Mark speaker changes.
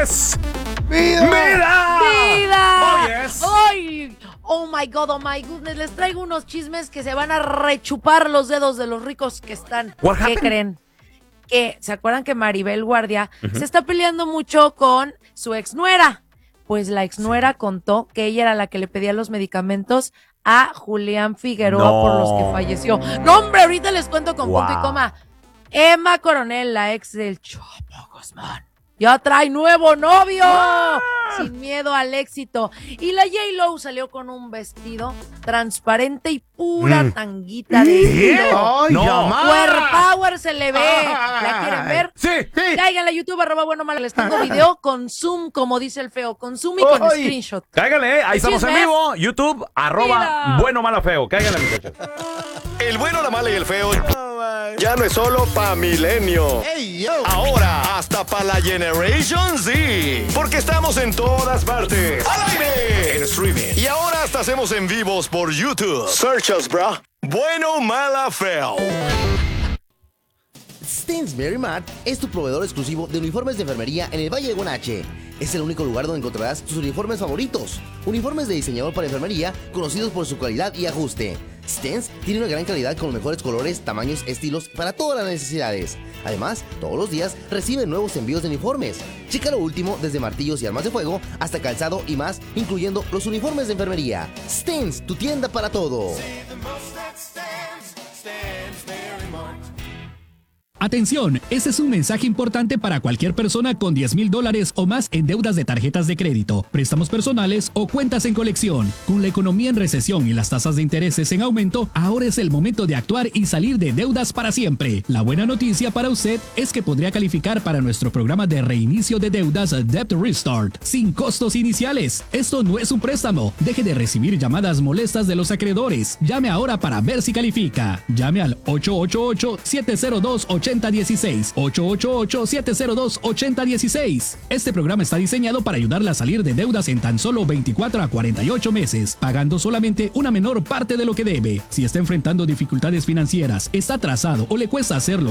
Speaker 1: es...
Speaker 2: ¡Vida!
Speaker 1: ¡Vida!
Speaker 3: ¡Vida!
Speaker 1: Yes.
Speaker 3: ¡Ay! Oh my God, oh my goodness. Les traigo unos chismes que se van a rechupar los dedos de los ricos que están.
Speaker 1: What
Speaker 3: ¿Qué
Speaker 1: happened?
Speaker 3: creen? Que ¿se acuerdan que Maribel Guardia se está peleando mucho con su exnuera? Pues la exnuera contó que ella era la que le pedía los medicamentos a Julián Figueroa
Speaker 1: No.
Speaker 3: por los que falleció. No, hombre, ahorita les cuento con punto y
Speaker 1: Wow.
Speaker 3: coma. Emma Coronel, la ex del Chapo Guzmán, ya trae nuevo novio, sin miedo al éxito. Y la J-Lo salió con un vestido transparente y pura tanguita de hilo.
Speaker 2: ¡Ay,
Speaker 1: No.
Speaker 2: llamada!
Speaker 3: Power Power se le ve. ¿La quieren ver?
Speaker 1: Sí.
Speaker 3: Cáiganle a YouTube, @buenomala. Les tengo video con zoom, como dice el feo, con zoom y con
Speaker 2: Ay.
Speaker 3: screenshot.
Speaker 1: Cáigale, ahí estamos en
Speaker 3: Chismes.
Speaker 1: vivo. YouTube,
Speaker 3: Mira.
Speaker 1: @bueno, malo, feo. Cáigale, muchachos.
Speaker 4: El bueno, la mala y el feo ya no es solo pa' Milenio.
Speaker 2: ¡Ey, yo!
Speaker 4: Ahora hasta pa' la Generation Z. Porque estamos en todas partes. ¡Al aire! En streaming. Y ahora hasta hacemos en vivos por YouTube. Search us, bro. Bueno, mala, feo.
Speaker 2: Stainsbury Mart es tu proveedor exclusivo de uniformes de enfermería en el Valle de Guanache. Es el único lugar donde encontrarás tus uniformes favoritos. Uniformes de diseñador para enfermería conocidos por su calidad y ajuste. Stens tiene una gran calidad con los mejores colores, tamaños, estilos para todas las necesidades. Además, todos los días reciben nuevos envíos de uniformes. Checa lo último desde martillos y armas de fuego hasta calzado y más, incluyendo los uniformes de enfermería. Stens, tu tienda para todo.
Speaker 5: Atención, este es un mensaje importante para cualquier persona con $10,000 o más en deudas de tarjetas de crédito, préstamos personales o cuentas en colección. Con la economía en recesión y las tasas de intereses en aumento, ahora es el momento de actuar y salir de deudas para siempre. La buena noticia para usted es que podría calificar para nuestro programa de reinicio de deudas Debt Restart, sin costos iniciales. Esto no es un préstamo. Deje de recibir llamadas molestas de los acreedores. Llame ahora para ver si califica. Llame al 888-702-8016. 888-702-8016. Este programa está diseñado para ayudarle a salir de deudas en tan solo 24 a 48 meses, pagando solamente una menor parte de lo que debe. Si está enfrentando dificultades financieras, está atrasado o le cuesta hacerlo